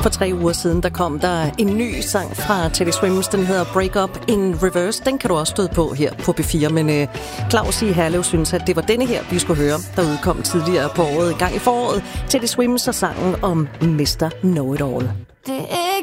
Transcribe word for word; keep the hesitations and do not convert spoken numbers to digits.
For tre uger siden, der kom der en ny sang fra Teddy Swims. Den hedder Break Up in Reverse. Den kan du også støde på her på B fire. Men øh, Claus i Herlev synes, at det var denne her, vi skulle høre, der udkom tidligere på året. En gang i foråret. Teddy Swims og sangen om mister Know It All. Det er